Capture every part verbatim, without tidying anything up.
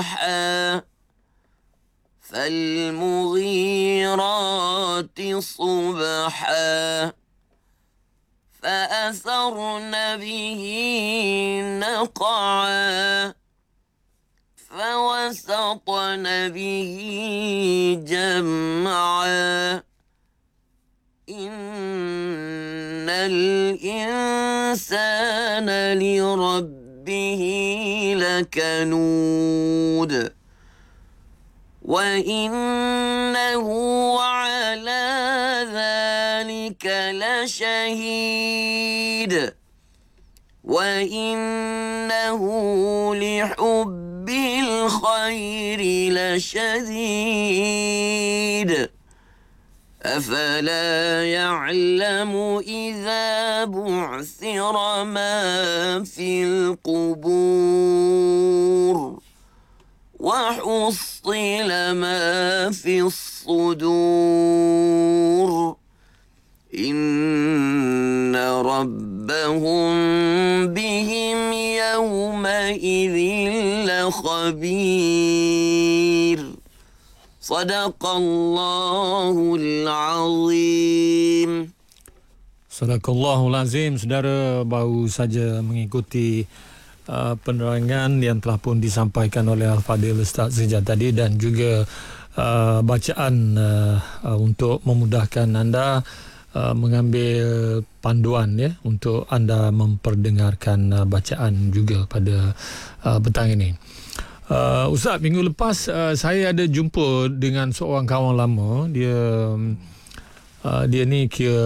فالمغيرات صبحا فأثرن به نقعا فوسطن به جمعا إن الإنسان لربه لكنود وإنه على ذلك لشهيد وإنه لحب الخير لشديد أفلا يعلم إذا بعثر ما في القبور وحصل ما في الصدور إن ربهم بهم يومئذ لخبير صدق الله العظيم. Sadaqallahul Azim. Saudara baru saja mengikuti uh, penerangan yang telah pun disampaikan oleh Al-Fadhil Ustaz sejak tadi dan juga uh, bacaan uh, uh, untuk memudahkan anda uh, mengambil panduan ya untuk anda memperdengarkan uh, bacaan juga pada uh, petang ini. Uh, Ustaz, minggu lepas uh, saya ada jumpa dengan seorang kawan lama. Dia uh, dia ni kira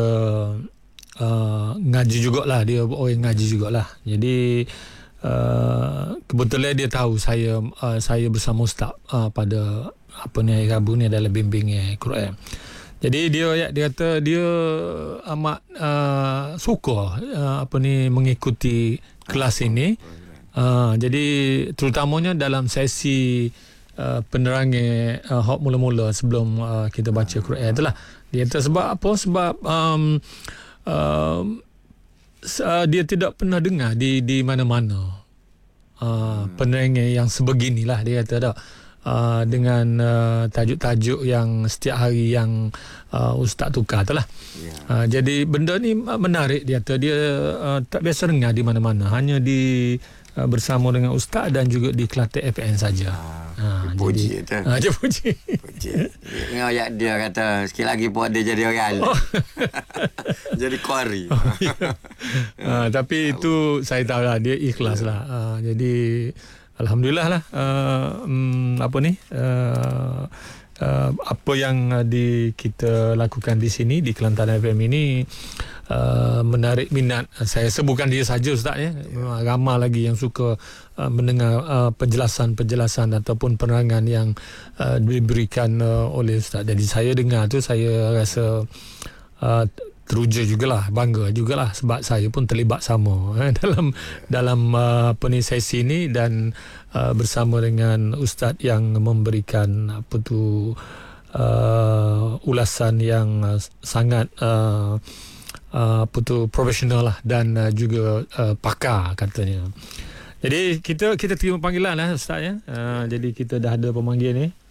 uh, ngaji jugalah, dia orang ngaji jugalah. Jadi uh, kebetulan dia tahu saya uh, saya bersama Ustaz uh, pada apa ni hari Rabu ni adalah bimbing Quran. Jadi dia dia kata dia amat uh, suka uh, apa ni mengikuti kelas ini. Uh, jadi terutamanya dalam sesi uh, penerangan uh, hak mula-mula sebelum uh, kita baca Quran itulah. Dia kata sebab apa? Sebab um, uh, uh, dia tidak pernah dengar di di mana-mana uh, penerangan yang sebeginilah dia kata dah. Uh, dengan uh, tajuk-tajuk yang setiap hari yang uh, Ustaz tukar tu lah. Yeah. Uh, jadi benda ni menarik dia kata. Dia uh, tak biasa dengar di mana-mana. Hanya di uh, bersama dengan Ustaz dan juga di Kelantan F M saja. Ah, uh, puji tu. Ah, dia puji. Puji. Dengar ya dia kata sikit lagi pun dia jadi orang. Oh. Jadi qari. Oh, yeah. uh, tapi itu saya tahu lah dia ikhlas yeah. lah. Uh, jadi alhamdulillah lah uh, um, apa ni uh, uh, apa yang uh, di kita lakukan di sini di Kelantan F M ini uh, menarik minat. Saya sebutkan dia saja Ustaz ya. Memang ramai lagi yang suka uh, mendengar uh, penjelasan-penjelasan ataupun penerangan yang uh, diberikan uh, oleh Ustaz. Jadi saya dengar tu saya rasa uh, teruja jugalah, bangga jugalah sebab saya pun terlibat sama eh, dalam dalam uh, apa ni sesi ni dan uh, bersama dengan ustaz yang memberikan apa tu uh, ulasan yang uh, sangat uh, uh, apa tu profesional lah dan uh, juga uh, pakar katanya. Jadi kita kita terima panggilan lah ustaz ya. Uh, jadi kita dah ada pemanggil ni.